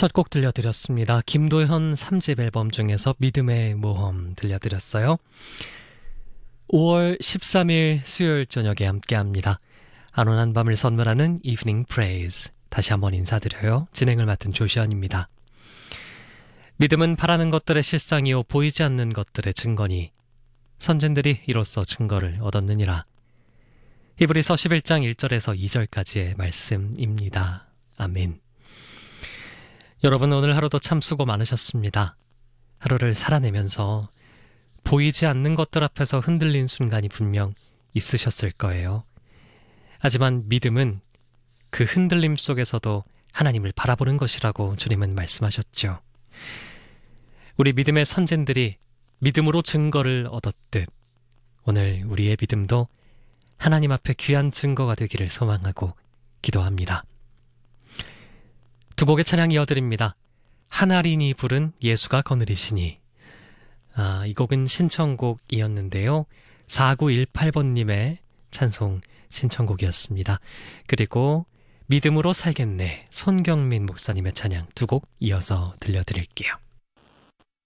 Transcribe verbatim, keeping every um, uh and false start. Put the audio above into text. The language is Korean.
첫 곡 들려드렸습니다. 김도현 삼 집 앨범 중에서 믿음의 모험 들려드렸어요. 오월 십삼일 수요일 저녁에 함께합니다. 안온한 밤을 선물하는 Evening Praise. 다시 한번 인사드려요. 진행을 맡은 조시현입니다. 믿음은 바라는 것들의 실상이요 보이지 않는 것들의 증거니 선진들이 이로써 증거를 얻었느니라. 히브리서 십일 장 일 절에서 이 절까지의 말씀입니다. 아멘. 여러분, 오늘 하루도 참 수고 많으셨습니다. 하루를 살아내면서 보이지 않는 것들 앞에서 흔들린 순간이 분명 있으셨을 거예요. 하지만 믿음은 그 흔들림 속에서도 하나님을 바라보는 것이라고 주님은 말씀하셨죠. 우리 믿음의 선진들이 믿음으로 증거를 얻었듯 오늘 우리의 믿음도 하나님 앞에 귀한 증거가 되기를 소망하고 기도합니다. 두 곡의 찬양 이어드립니다. 하나린이 부른 예수가 거느리시니. 아, 이 곡은 신청곡이었는데요. 사구일팔 번님의 찬송 신청곡이었습니다. 그리고 믿음으로 살겠네, 손경민 목사님의 찬양 두 곡 이어서 들려드릴게요.